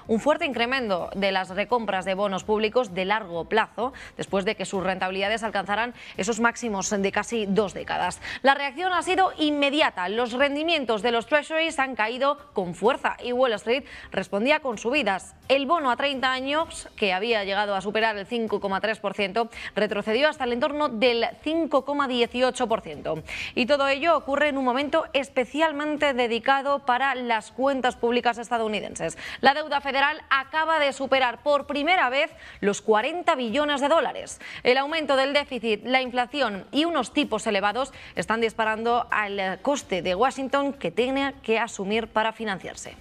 un fuerte incremento de las recompras de bonos públicos de largo plazo, después de que sus rentabilidades alcanzaran esos máximos de casi 2 décadas. La reacción ha sido inmediata. Los rendimientos de los Treasuries han caído con fuerza y Wall Street respondía con subidas. El bono a 30 años, que había llegado a superar el 5,3%, retrocedió hasta el entorno del 5,18%. Y todo ello ocurre en un momento especialmente dedicado para las cuentas públicas estadounidenses. La deuda federal acaba de superar por primera vez los 40 billones de dólares. El aumento del déficit, la inflación y unos tipos elevados están disparando al coste de Washington que tiene que asumir para financiarse.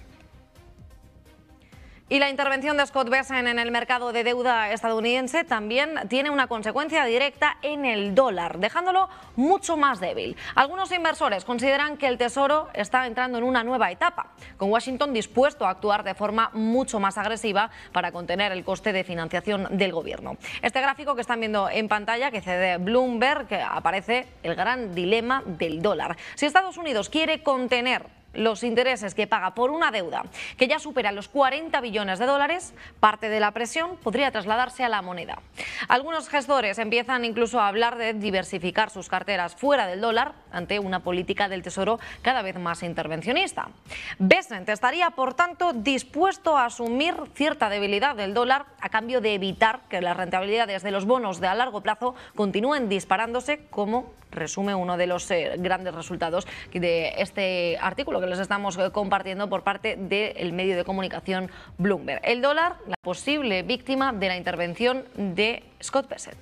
Y la intervención de Scott Bessent en el mercado de deuda estadounidense también tiene una consecuencia directa en el dólar, dejándolo mucho más débil. Algunos inversores consideran que el Tesoro está entrando en una nueva etapa, con Washington dispuesto a actuar de forma mucho más agresiva para contener el coste de financiación del gobierno. Este gráfico que están viendo en pantalla, que cede Bloomberg, que aparece el gran dilema del dólar. Si Estados Unidos quiere contener los intereses que paga por una deuda que ya supera los 40 billones de dólares, parte de la presión podría trasladarse a la moneda. Algunos gestores empiezan incluso a hablar de diversificar sus carteras fuera del dólar ante una política del Tesoro cada vez más intervencionista. Bessent estaría, por tanto, dispuesto a asumir cierta debilidad del dólar a cambio de evitar que las rentabilidades de los bonos de a largo plazo continúen disparándose, como resume uno de los grandes resultados de este artículo que les estamos compartiendo por parte del medio de comunicación Bloomberg. El dólar, la posible víctima de la intervención de Scott Bessent.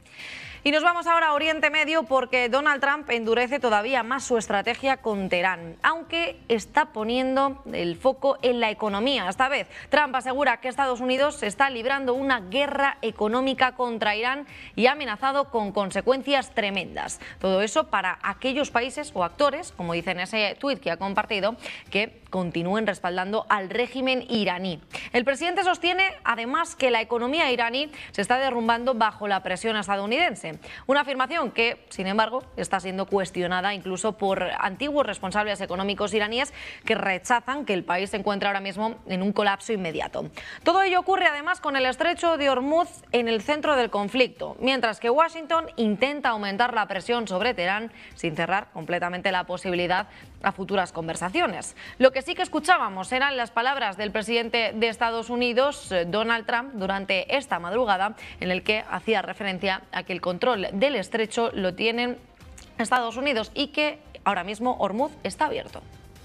Y nos vamos ahora a Oriente Medio porque Donald Trump endurece todavía más su estrategia con Teherán, aunque está poniendo el foco en la economía. Esta vez, Trump asegura que Estados Unidos está librando una guerra económica contra Irán y ha amenazado con consecuencias tremendas. Todo eso para aquellos países o actores, como dice en ese tuit que ha compartido, que continúen respaldando al régimen iraní. El presidente sostiene además que la economía iraní se está derrumbando bajo la presión estadounidense. Una afirmación que, sin embargo, está siendo cuestionada incluso por antiguos responsables económicos iraníes que rechazan que el país se encuentre ahora mismo en un colapso inmediato. Todo ello ocurre además con el estrecho de Hormuz en el centro del conflicto, mientras que Washington intenta aumentar la presión sobre Teherán sin cerrar completamente la posibilidad a futuras conversaciones. Lo que sí que escuchábamos eran las palabras del presidente de Estados Unidos, Donald Trump, durante esta madrugada, en el que hacía referencia a que el control del estrecho lo tienen Estados Unidos y que ahora mismo Hormuz está abierto.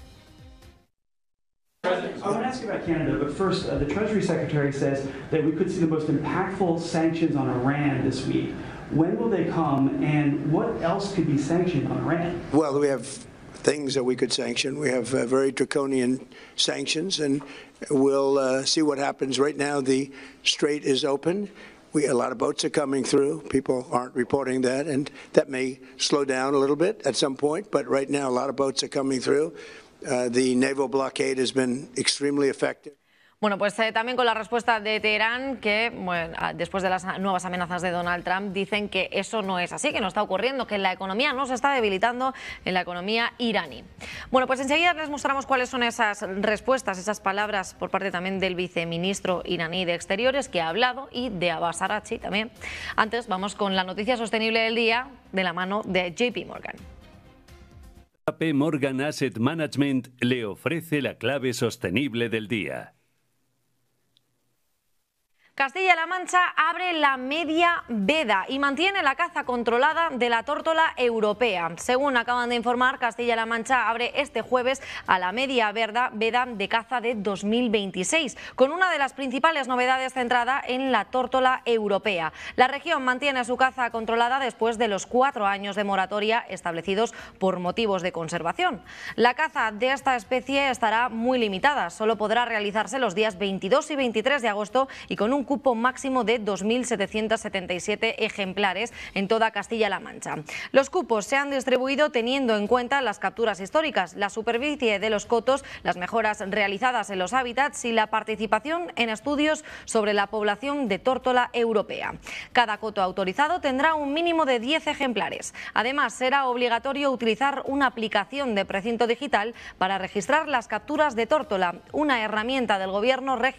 I want to ask you about Canada, but first, the Treasury Secretary says that we could see the most impactful sanctions on Iran this week. When will they come, and what else could be sanctioned on Iran? Well, we have things that we could sanction. We have very draconian sanctions, and we'll see what happens. Right now, the strait is open. A lot of boats are coming through. People aren't reporting that, and that may slow down a little bit at some point, but right now a lot of boats are coming through. The naval blockade has been extremely effective. Bueno, pues también con la respuesta de Teherán, que después de las nuevas amenazas de Donald Trump dicen que eso no es así, que no está ocurriendo, que la economía no se está debilitando en la economía iraní. Bueno, pues enseguida les mostramos cuáles son esas respuestas, esas palabras por parte también del viceministro iraní de Exteriores que ha hablado y de Abbas Araghchi también. Antes vamos con la noticia sostenible del día de la mano de JP Morgan. JP Morgan Asset Management le ofrece la clave sostenible del día. Castilla-La Mancha abre la media veda y mantiene la caza controlada de la tórtola europea. Según acaban de informar, Castilla-La Mancha abre este jueves a la media veda de caza de 2026, con una de las principales novedades centrada en la tórtola europea. La región mantiene su caza controlada después de los 4 años de moratoria establecidos por motivos de conservación. La caza de esta especie estará muy limitada, solo podrá realizarse los días 22 y 23 de agosto y con un cupo máximo de 2.777 ejemplares en toda Castilla-La Mancha. Los cupos se han distribuido teniendo en cuenta las capturas históricas, la superficie de los cotos, las mejoras realizadas en los hábitats y la participación en estudios sobre la población de tórtola europea. Cada coto autorizado tendrá un mínimo de 10 ejemplares. Además, será obligatorio utilizar una aplicación de precinto digital para registrar las capturas de tórtola, una herramienta del Gobierno regional